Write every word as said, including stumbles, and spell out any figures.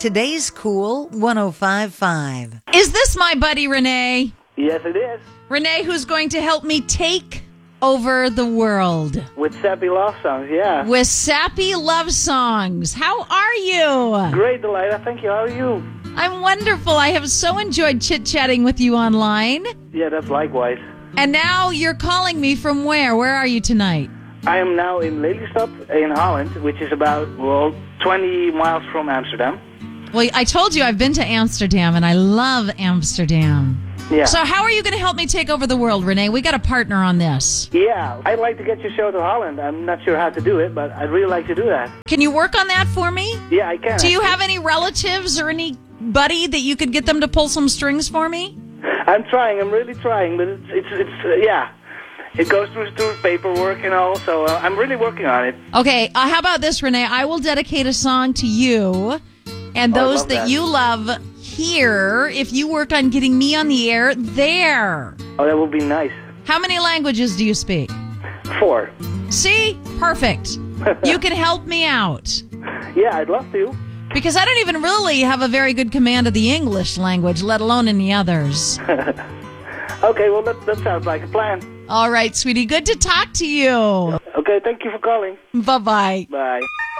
Today's Cool one oh five point five. Is this my buddy Renee? Yes, it is. Renee, who's going to help me take over the world With sappy love songs, yeah. with sappy love songs. How are you? Great, Delilah. Thank you. How are you? I'm wonderful. I have so enjoyed chit-chatting with you online. Yeah, that's likewise. And now you're calling me from where? Where are you tonight? I am now in Lelystad in Holland, which is about, well, twenty miles from Amsterdam. Well, I told you I've been to Amsterdam, and I love Amsterdam. Yeah. So how are you going to help me take over the world, Renee? We got a partner on this. Yeah, I'd like to get your show to Holland. I'm not sure how to do it, but I'd really like to do that. Can you work on that for me? Yeah, I can. Do you have any relatives or anybody that you could get them to pull some strings for me? I'm trying. I'm really trying, but it's, it's, it's uh, yeah. It goes through, through paperwork and all, so uh, I'm really working on it. Okay, uh, how about this, Renee? I will dedicate a song to you and Oh, I those love that, that. you love here if you work on getting me on the air there. Oh, that would be nice. How many languages do you speak? Four. See? Perfect. You can help me out. Yeah, I'd love to. Because I don't even really have a very good command of the English language, let alone any others. Okay, well, that, that sounds like a plan. All right, sweetie. Good to talk to you. Okay, thank you for calling. Bye-bye. Bye.